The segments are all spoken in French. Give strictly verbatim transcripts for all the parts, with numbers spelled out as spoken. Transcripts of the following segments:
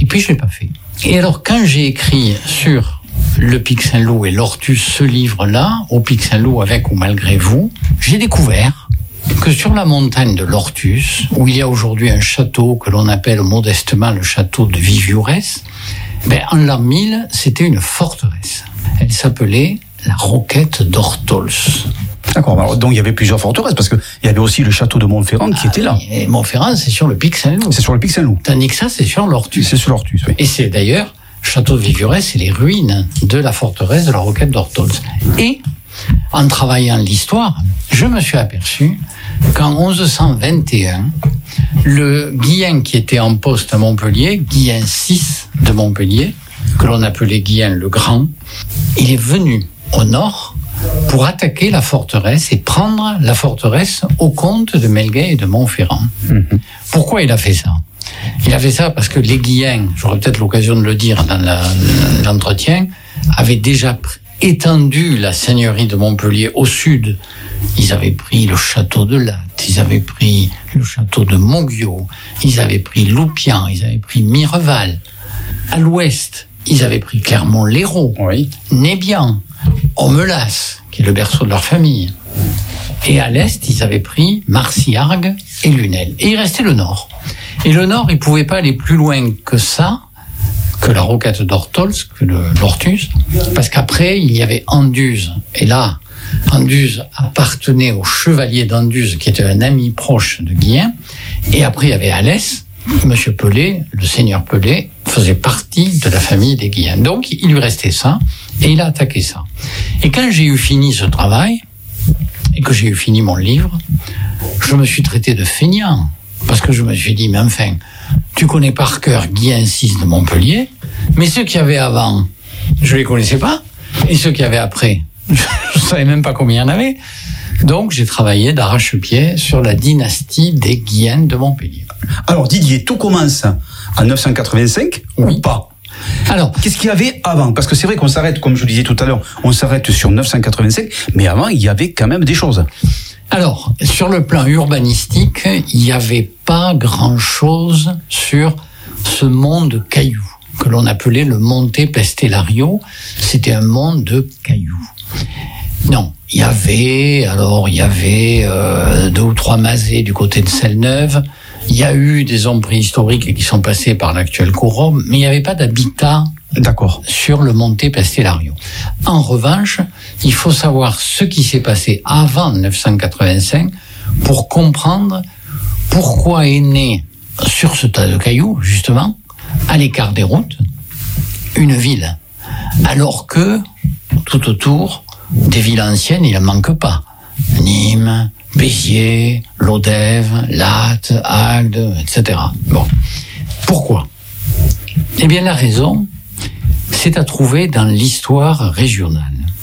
puis je l'ai pas fait. Et alors, quand j'ai écrit sur le Pic Saint-Loup et l'Ortus, ce livre-là, au Pic Saint-Loup avec ou malgré vous, j'ai découvert que sur la montagne de l'Ortus, où il y a aujourd'hui un château que l'on appelle modestement le château de Viviurès, ben, en l'an mille, c'était une forteresse. Elle s'appelait la Roquette d'Ortols. D'accord, alors, donc il y avait plusieurs forteresses, parce qu'il y avait aussi le château de Montferrand qui ah, était là. Et Montferrand, c'est sur le Pic Saint-Loup. C'est sur le Pic Saint-Loup. Tandis que ça, c'est sur l'Ortus. C'est sur l'Ortus, oui. Et c'est d'ailleurs, château de Viviurès, c'est les ruines de la forteresse de la Roquette d'Ortols. Et, en travaillant l'histoire, je me suis aperçu qu'en onze cent vingt et un, le Guillain qui était en poste à Montpellier, Guillain six de Montpellier, que l'on appelait Guillain le Grand, il est venu au nord pour attaquer la forteresse et prendre la forteresse au compte de Melguet et de Montferrand. Mmh. Pourquoi il a fait ça ? Il a fait ça parce que les Guillains, j'aurai peut-être l'occasion de le dire dans la, l'entretien, avaient déjà étendu la seigneurie de Montpellier au sud. Ils avaient pris le château de Latte, ils avaient pris le château de Montguiot, ils avaient pris Loupian, ils avaient pris Mireval. À l'ouest, ils avaient pris Clermont-Lérault, oui. Nébian, Aumelas, qui est le berceau de leur famille. Et à l'est, ils avaient pris Marciargues et Lunel. Et il restait le nord. Et le nord, ils ne pouvaient pas aller plus loin que ça, que la Roquette d'Ortols, que le, l'Ortus, parce qu'après, il y avait Anduze. Et là, Anduze appartenait au chevalier d'Anduze, qui était un ami proche de Guillain. Et après, il y avait Alès. Monsieur Pelé, le seigneur Pelé, faisait partie de la famille des Guillain. Donc, il lui restait ça, et il a attaqué ça. Et quand j'ai eu fini ce travail, et que j'ai eu fini mon livre, je me suis traité de feignant. Parce que je me suis dit, mais enfin, tu connais par cœur Guillain six de Montpellier, mais ceux qu'il y avait avant, je les connaissais pas, et ceux qu'il y avait après, je savais même pas combien il y en avait. Donc, j'ai travaillé d'arrache-pied sur la dynastie des Guillain de Montpellier. Alors, Didier, tout commence en neuf cent quatre-vingt-cinq, oui. Ou pas ? Alors, qu'est-ce qu'il y avait avant ? Parce que c'est vrai qu'on s'arrête, comme je le disais tout à l'heure, on s'arrête sur neuf cent quatre-vingt-cinq, mais avant, il y avait quand même des choses. Alors, sur le plan urbanistique, il n'y avait pas grand-chose sur ce monde de cailloux, que l'on appelait le Monte Pestellario. C'était un monde de cailloux. Non, il y avait, alors, il y avait euh, deux ou trois masées du côté de Selle-Neuve. Il y a eu des hommes préhistoriques qui sont passés par l'actuel Courhomme, mais il n'y avait pas d'habitat D'accord. sur le Monte Pestellario. En revanche, il faut savoir ce qui s'est passé avant neuf cent quatre-vingt-cinq pour comprendre pourquoi est né sur ce tas de cailloux, justement, à l'écart des routes, une ville. Alors que, tout autour, des villes anciennes, il n'en manque pas. Nîmes, Béziers, Lodève, Latte, Agde, et cetera. Bon. Pourquoi ? Eh bien, la raison, c'est à trouver dans l'histoire régionale.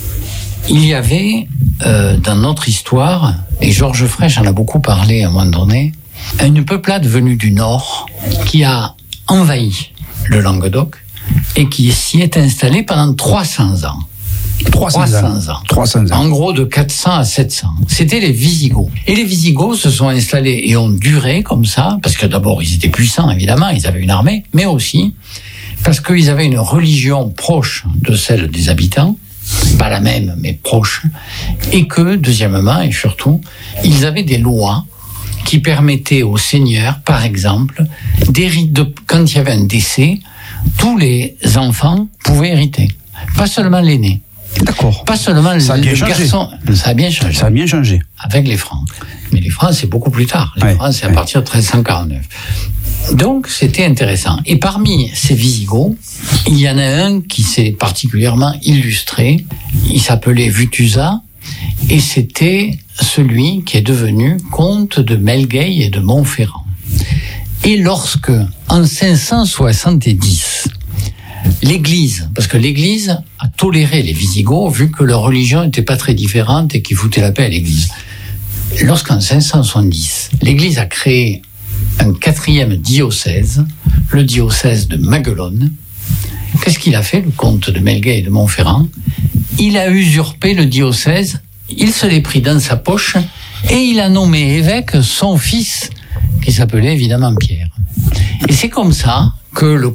Il y avait, euh, dans notre histoire, et Georges Frêche en a beaucoup parlé à un moment donné, une peuplade venue du Nord qui a envahi le Languedoc et qui s'y est installée pendant trois cents ans. trois cents ans. trois cents ans. En gros, de quatre cents à sept cents. C'était les Visigoths. Et les Visigoths se sont installés et ont duré comme ça, parce que d'abord, ils étaient puissants, évidemment, ils avaient une armée, mais aussi parce qu'ils avaient une religion proche de celle des habitants, pas la même, mais proche, et que, deuxièmement, et surtout, ils avaient des lois qui permettaient aux seigneurs, par exemple, d'hériter, quand il y avait un décès, tous les enfants pouvaient hériter. Pas seulement l'aîné. D'accord. Pas seulement ça a bien le changé. garçon. Ça a bien changé. Ça a bien changé. Avec les Francs. Mais les Francs, c'est beaucoup plus tard. Les ouais, Francs, c'est à ouais. partir de treize cent quarante-neuf. Donc, c'était intéressant. Et parmi ces Visigoths, il y en a un qui s'est particulièrement illustré. Il s'appelait Vutuza. Et c'était celui qui est devenu comte de Melgueil et de Montferrand. Et lorsque, en cinq cent soixante-dix, l'Église, parce que l'Église a toléré les Visigoths, vu que leur religion n'était pas très différente et qu'ils foutaient la paix à l'Église. Lorsqu'en cinq cent soixante-dix, l'Église a créé un quatrième diocèse, le diocèse de Maguelone, qu'est-ce qu'il a fait, le comte de Melgueil et de Montferrand ? Il a usurpé le diocèse, il se l'est pris dans sa poche et il a nommé évêque son fils, qui s'appelait évidemment Pierre. Et c'est comme ça que le